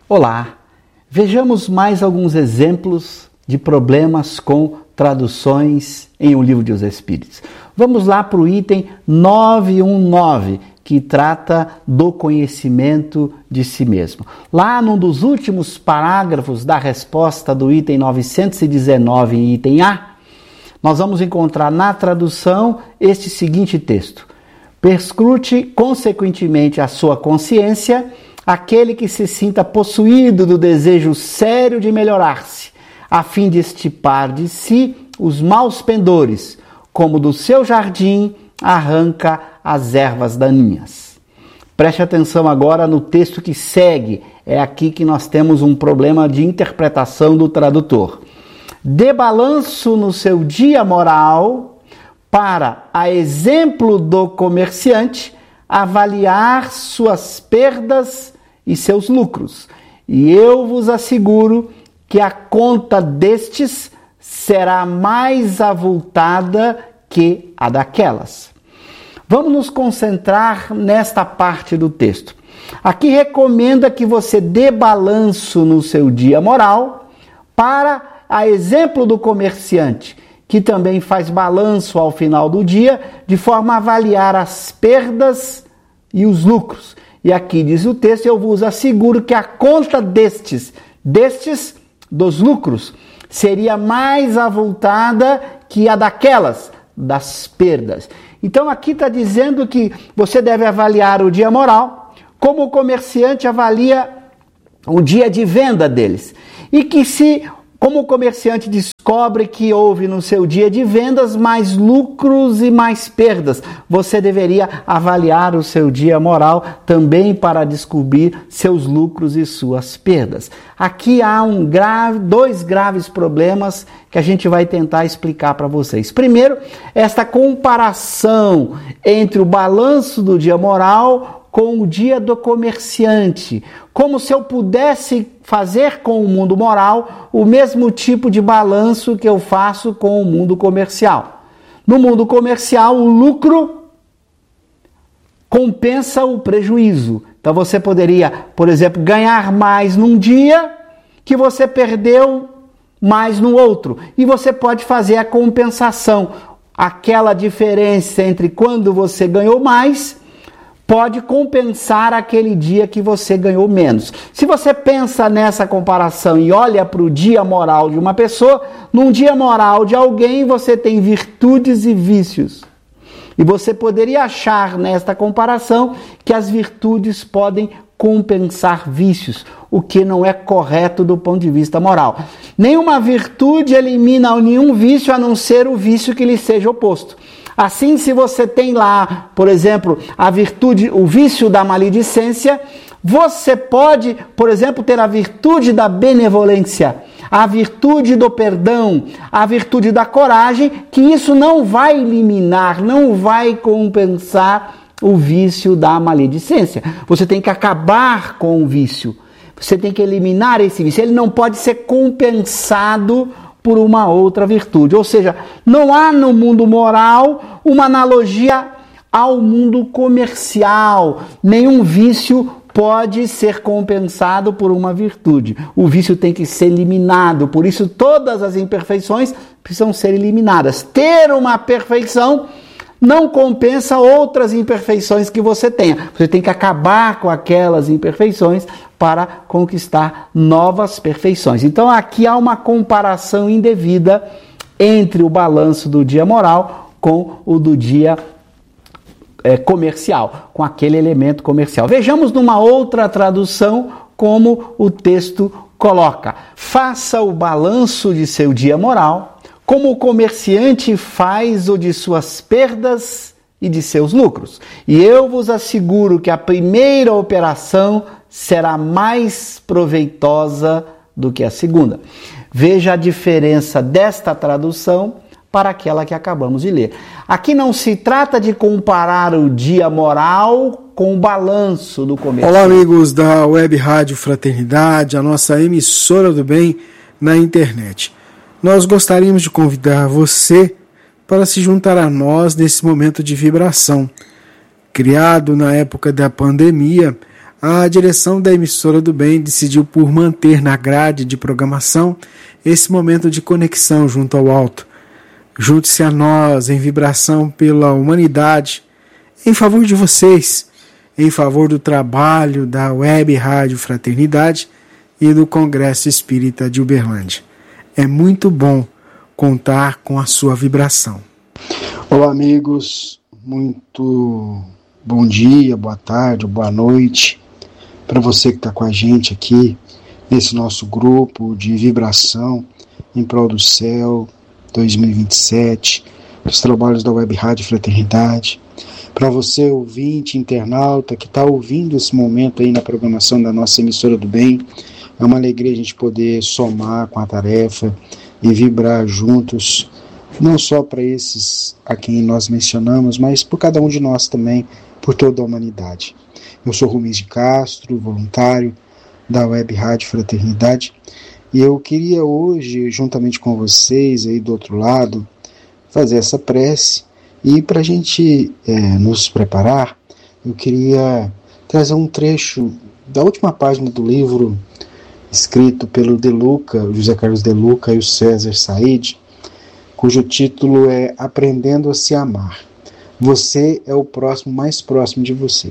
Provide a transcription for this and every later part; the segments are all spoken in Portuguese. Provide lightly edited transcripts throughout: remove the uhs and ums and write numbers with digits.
Olá, vejamos mais alguns exemplos de problemas com traduções em O Livro dos Espíritos. Vamos lá para o item 919, que trata do conhecimento de si mesmo. Lá num dos últimos parágrafos da resposta do item 919, item A, nós vamos encontrar na tradução este seguinte texto: perscrute consequentemente a sua consciência aquele que se sinta possuído do desejo sério de melhorar-se, a fim de extirpar de si os maus pendores, como do seu jardim arranca as ervas daninhas. Preste atenção agora no texto que segue. É aqui que nós temos um problema de interpretação do tradutor. Dê balanço no seu dia moral para, a exemplo do comerciante, avaliar suas perdas e seus lucros. E eu vos asseguro que a conta destes será mais avultada que a daquelas. Vamos nos concentrar nesta parte do texto. Aqui recomenda que você dê balanço no seu dia moral para, a exemplo do comerciante, que também faz balanço ao final do dia, de forma a avaliar as perdas e os lucros. E aqui diz o texto: eu vos asseguro que a conta destes dos lucros, seria mais avultada que a daquelas, das perdas. Então aqui está dizendo que você deve avaliar o dia moral como o comerciante avalia o dia de venda deles. E que como o comerciante descobre que houve no seu dia de vendas mais lucros e mais perdas, você deveria avaliar o seu dia moral também para descobrir seus lucros e suas perdas. Aqui há dois graves problemas que a gente vai tentar explicar para vocês. Primeiro, esta comparação entre o balanço do dia moral com o dia do comerciante, como se eu pudesse fazer com o mundo moral o mesmo tipo de balanço que eu faço com o mundo comercial. No mundo comercial, o lucro compensa o prejuízo. Então você poderia, por exemplo, ganhar mais num dia que você perdeu mais no outro. E você pode fazer a compensação. Aquela diferença entre quando você ganhou mais pode compensar aquele dia que você ganhou menos. Se você pensa nessa comparação e olha para o dia moral de uma pessoa, num dia moral de alguém você tem virtudes e vícios. E você poderia achar nesta comparação que as virtudes podem compensar vícios, o que não é correto do ponto de vista moral. Nenhuma virtude elimina nenhum vício a não ser o vício que lhe seja oposto. Assim, se você tem lá, por exemplo, a virtude, o vício da maledicência, você pode, por exemplo, ter a virtude da benevolência, a virtude do perdão, a virtude da coragem, que isso não vai eliminar, não vai compensar o vício da maledicência. Você tem que acabar com o vício. Você tem que eliminar esse vício. Ele não pode ser compensado por uma outra virtude. Ou seja, não há no mundo moral uma analogia ao mundo comercial. Nenhum vício pode ser compensado por uma virtude. O vício tem que ser eliminado. Por isso, todas as imperfeições precisam ser eliminadas. Ter uma perfeição não compensa outras imperfeições que você tenha. Você tem que acabar com aquelas imperfeições para conquistar novas perfeições. Então aqui há uma comparação indevida entre o balanço do dia moral com o do dia comercial, com aquele elemento comercial. Vejamos numa outra tradução como o texto coloca: faça o balanço de seu dia moral como o comerciante faz o de suas perdas e de seus lucros. E eu vos asseguro que a primeira operação será mais proveitosa do que a segunda. Veja a diferença desta tradução para aquela que acabamos de ler. Aqui não se trata de comparar o dia moral com o balanço do comerciante. Olá, amigos da Web Rádio Fraternidade, a nossa emissora do bem na internet. Nós gostaríamos de convidar você para se juntar a nós nesse momento de vibração. Criado na época da pandemia, a direção da Emissora do Bem decidiu por manter na grade de programação esse momento de conexão junto ao alto. Junte-se a nós em vibração pela humanidade, em favor de vocês, em favor do trabalho da Web Rádio Fraternidade e do Congresso Espírita de Uberlândia. É muito bom contar com a sua vibração. Olá, amigos. Muito bom dia, boa tarde, boa noite para você que está com a gente aqui nesse nosso grupo de vibração em prol do céu 2027, os trabalhos da Web Rádio Fraternidade. Para você, ouvinte, internauta, que está ouvindo esse momento aí na programação da nossa Emissora do Bem, é uma alegria a gente poder somar com a tarefa e vibrar juntos, não só para esses a quem nós mencionamos, mas por cada um de nós também, por toda a humanidade. Eu sou Rubens de Castro, voluntário da Web Rádio Fraternidade, e eu queria hoje, juntamente com vocês aí do outro lado, fazer essa prece, e para a gente nos preparar, eu queria trazer um trecho da última página do livro escrito pelo De Luca, José Carlos De Luca e o César Said, cujo título é Aprendendo a se Amar. Você é o próximo mais próximo de você.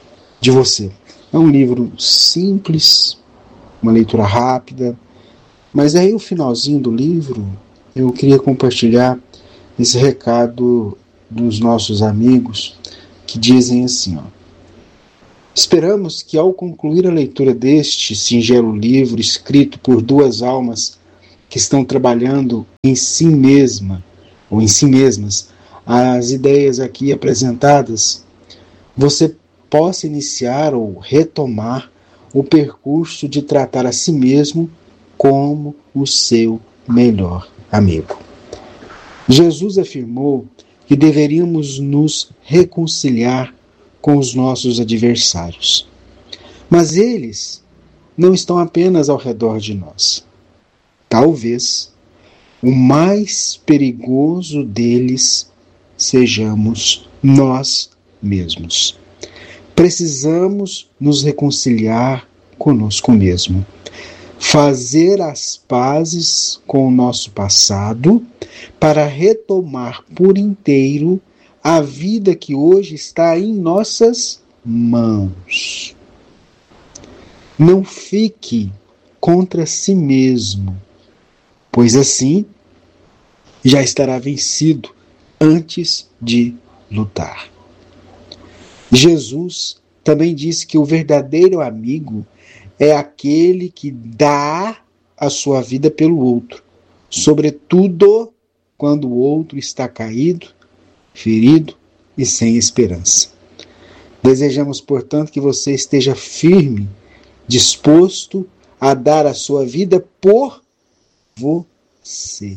É um livro simples, uma leitura rápida, mas aí o finalzinho do livro eu queria compartilhar esse recado dos nossos amigos que dizem assim, esperamos que ao concluir a leitura deste singelo livro escrito por duas almas que estão trabalhando em si mesma ou em si mesmas as ideias aqui apresentadas, você possa iniciar ou retomar o percurso de tratar a si mesmo como o seu melhor amigo. Jesus afirmou que deveríamos nos reconciliar com os nossos adversários. Mas eles não estão apenas ao redor de nós. Talvez o mais perigoso deles sejamos nós mesmos. Precisamos nos reconciliar conosco mesmo, fazer as pazes com o nosso passado para retomar por inteiro a vida que hoje está em nossas mãos. Não fique contra si mesmo, pois assim já estará vencido antes de lutar. Jesus também disse que o verdadeiro amigo é aquele que dá a sua vida pelo outro, sobretudo quando o outro está caído, ferido e sem esperança. Desejamos, portanto, que você esteja firme, disposto a dar a sua vida por você.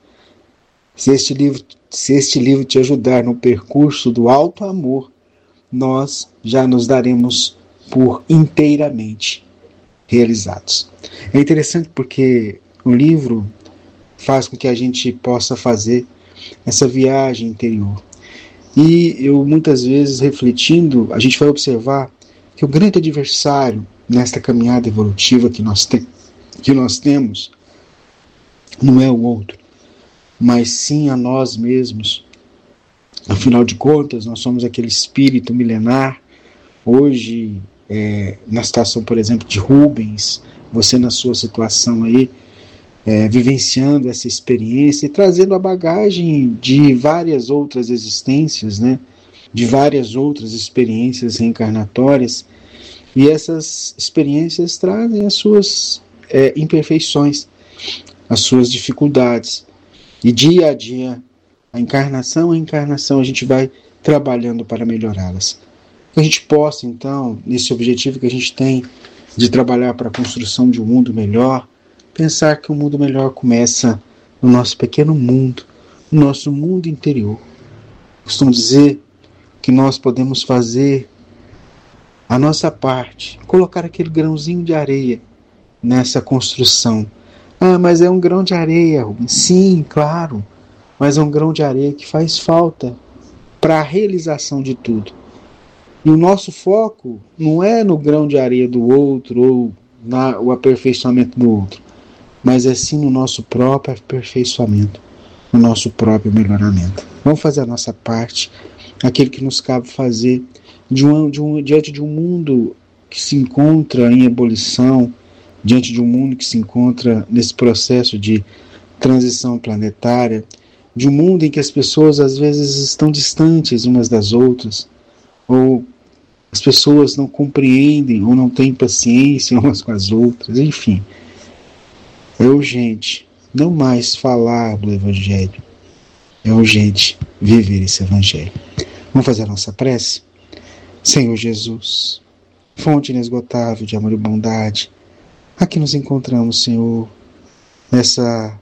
Se este livro te ajudar no percurso do alto amor, nós já nos daremos por inteiramente realizados. É interessante porque o livro faz com que a gente possa fazer essa viagem interior. E eu, muitas vezes, refletindo, a gente vai observar que o grande adversário nesta caminhada evolutiva que nós temos não é o outro, mas sim a nós mesmos. Afinal de contas, nós somos aquele espírito milenar. Hoje, na situação, por exemplo, de Rubens, você na sua situação aí, vivenciando essa experiência e trazendo a bagagem de várias outras existências, né? De várias outras experiências reencarnatórias, e essas experiências trazem as suas imperfeições, as suas dificuldades, e dia a dia, a encarnação, a gente vai trabalhando para melhorá-las. Que a gente possa, então, nesse objetivo que a gente tem de trabalhar para a construção de um mundo melhor, pensar que o mundo melhor começa no nosso pequeno mundo, no nosso mundo interior. Costumo dizer que nós podemos fazer a nossa parte, colocar aquele grãozinho de areia nessa construção. Ah, mas é um grão de areia, Rubens. Sim, claro, mas é um grão de areia que faz falta para a realização de tudo. E o nosso foco não é no grão de areia do outro ou o aperfeiçoamento do outro, mas é sim no nosso próprio aperfeiçoamento, no nosso próprio melhoramento. Vamos fazer a nossa parte, aquilo que nos cabe fazer diante de um mundo que se encontra em ebulição, diante de um mundo que se encontra nesse processo de transição planetária, de um mundo em que as pessoas às vezes estão distantes umas das outras, ou as pessoas não compreendem ou não têm paciência umas com as outras, enfim. É urgente não mais falar do Evangelho, é urgente viver esse Evangelho. Vamos fazer a nossa prece? Senhor Jesus, fonte inesgotável de amor e bondade, aqui nos encontramos, Senhor, nessa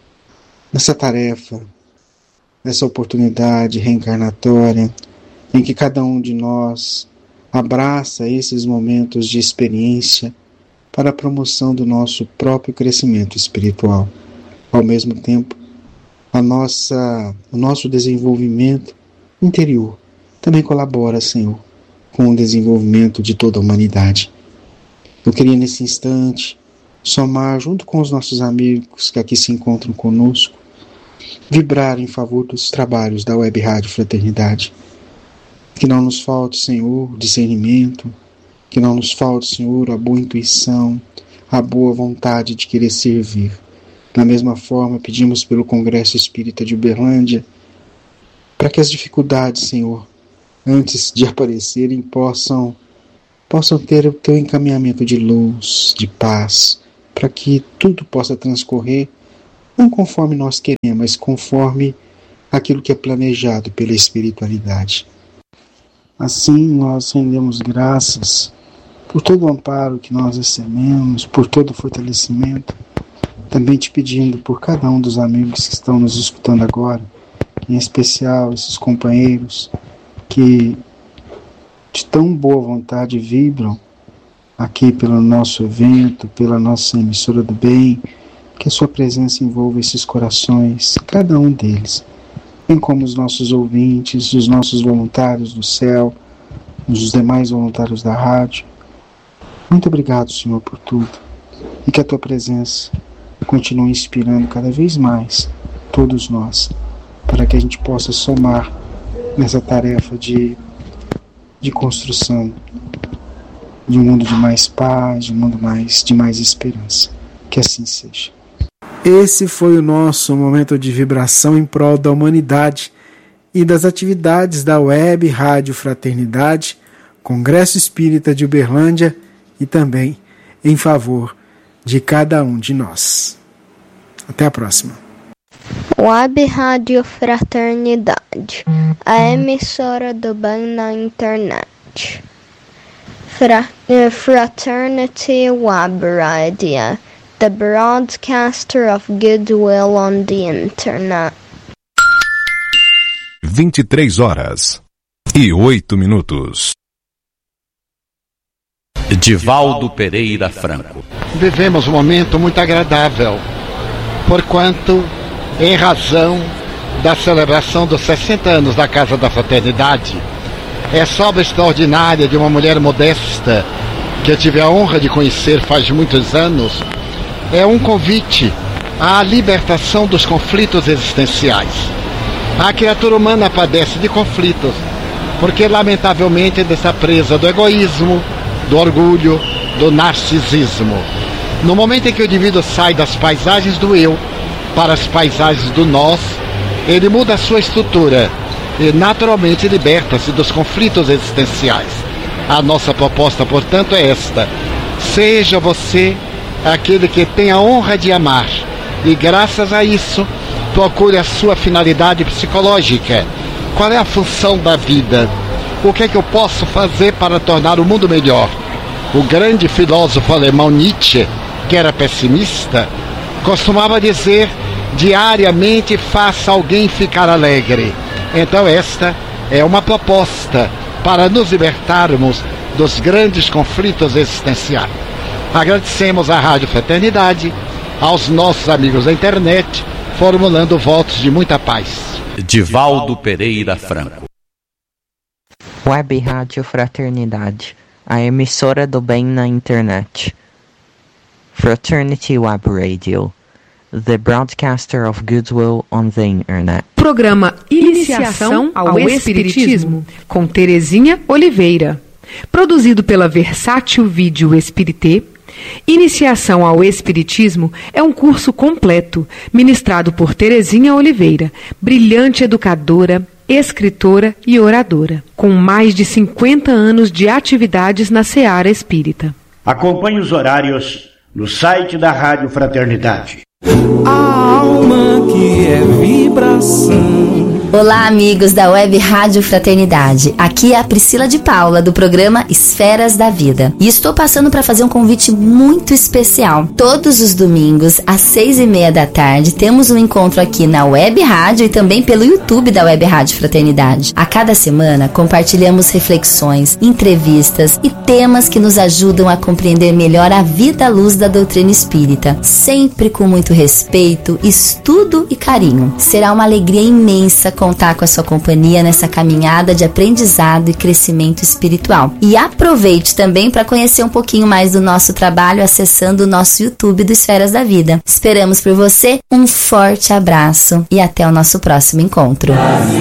tarefa, nessa oportunidade reencarnatória, em que cada um de nós abraça esses momentos de experiência para a promoção do nosso próprio crescimento espiritual. Ao mesmo tempo, o nosso desenvolvimento interior também colabora, Senhor, com o desenvolvimento de toda a humanidade. Eu queria nesse instante somar junto com os nossos amigos que aqui se encontram conosco, vibrar em favor dos trabalhos da Web Rádio Fraternidade. Que não nos falte, Senhor, discernimento, que não nos falte, Senhor, a boa intuição, a boa vontade de querer servir. Da mesma forma, pedimos pelo Congresso Espírita de Uberlândia, para que as dificuldades, Senhor, antes de aparecerem, possam ter o teu encaminhamento de luz, de paz, para que tudo possa transcorrer, não conforme nós queremos, mas conforme aquilo que é planejado pela espiritualidade. Assim, nós rendemos graças por todo o amparo que nós recebemos, por todo o fortalecimento, também te pedindo por cada um dos amigos que estão nos escutando agora, em especial esses companheiros que de tão boa vontade vibram aqui pelo nosso evento, pela nossa emissora do bem, que a sua presença envolva esses corações, cada um deles, bem como os nossos ouvintes, os nossos voluntários do céu, os demais voluntários da rádio. Muito obrigado, Senhor, por tudo, e que a tua presença continue inspirando cada vez mais todos nós, para que a gente possa somar nessa tarefa de construção de um mundo de mais paz, de um mundo de mais esperança. Que assim seja. Esse foi o nosso momento de vibração em prol da humanidade e das atividades da Web Rádio Fraternidade, Congresso Espírita de Uberlândia e também em favor de cada um de nós. Até a próxima. Web Rádio Fraternidade, a emissora do bem na internet. Fraternity Web Radio, the broadcaster of goodwill on the internet. 23h08. Divaldo Pereira Franco. Vivemos um momento muito agradável, porquanto, em razão da celebração dos 60 anos da Casa da Fraternidade, essa obra extraordinária de uma mulher modesta, que eu tive a honra de conhecer faz muitos anos, é um convite à libertação dos conflitos existenciais. A criatura humana padece de conflitos, porque lamentavelmente está presa do egoísmo, do orgulho, do narcisismo. No momento em que o indivíduo sai das paisagens do eu para as paisagens do nós, ele muda a sua estrutura e naturalmente liberta-se dos conflitos existenciais. A nossa proposta, portanto, é esta: seja você aquele que tem a honra de amar, e graças a isso procure a sua finalidade psicológica. Qual é a função da vida? O que é que eu posso fazer para tornar o mundo melhor? O grande filósofo alemão Nietzsche, que era pessimista, costumava dizer: diariamente faça alguém ficar alegre. Então esta é uma proposta para nos libertarmos dos grandes conflitos existenciais. Agradecemos à Rádio Fraternidade, aos nossos amigos da internet, formulando votos de muita paz. Divaldo Pereira Franco. Web Rádio Fraternidade, a emissora do bem na internet. Fraternity Web Radio, the broadcaster of goodwill on the internet. Programa Iniciação ao Espiritismo, com Terezinha Oliveira. Produzido pela Versátil Vídeo Espirité, Iniciação ao Espiritismo é um curso completo, ministrado por Terezinha Oliveira, brilhante educadora, escritora e oradora, com mais de 50 anos de atividades na seara espírita. Acompanhe os horários no site da Rádio Fraternidade. A alma que é vibração. Olá, amigos da Web Rádio Fraternidade. Aqui é a Priscila de Paula, do programa Esferas da Vida. E estou passando para fazer um convite muito especial. Todos os domingos, às 6:30 da tarde, temos um encontro aqui na Web Rádio e também pelo YouTube da Web Rádio Fraternidade. A cada semana, compartilhamos reflexões, entrevistas e temas que nos ajudam a compreender melhor a vida à luz da doutrina espírita. Sempre com muito respeito, estudo e carinho. Será uma alegria imensa contar com a sua companhia nessa caminhada de aprendizado e crescimento espiritual. E aproveite também para conhecer um pouquinho mais do nosso trabalho acessando o nosso YouTube do Esferas da Vida. Esperamos por você, um forte abraço e até o nosso próximo encontro.